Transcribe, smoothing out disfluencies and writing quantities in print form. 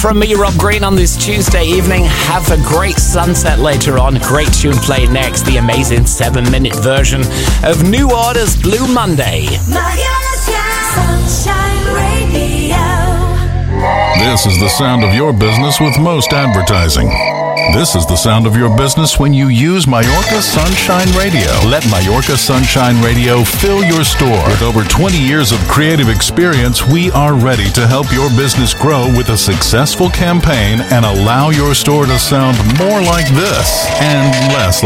From me, Rob Green, on this Tuesday evening. Have a great sunset later on. Great tune played next. The amazing 7-minute version of New Order's Blue Monday. This is the sound of your business with most advertising. This is the sound of your business when you use Mallorca Sunshine Radio. Let Mallorca Sunshine Radio fill your store. With over 20 years of creative experience, we are ready to help your business grow with a successful campaign and allow your store to sound more like this and less